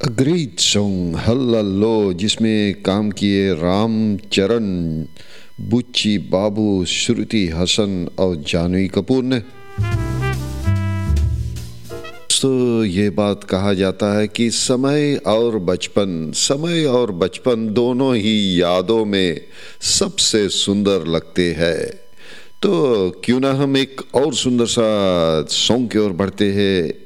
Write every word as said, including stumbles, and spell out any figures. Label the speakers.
Speaker 1: Great song हल्ला जिसमें काम किए रामचरण, बुच्ची बाबू, श्रुति हसन और जानवी कपूर ने। तो ये बात कहा जाता है कि समय और बचपन समय और बचपन दोनों ही यादों में सबसे सुंदर लगते हैं। तो क्यों ना हम एक और सुंदर सा सॉन्ग की ओर बढ़ते हैं।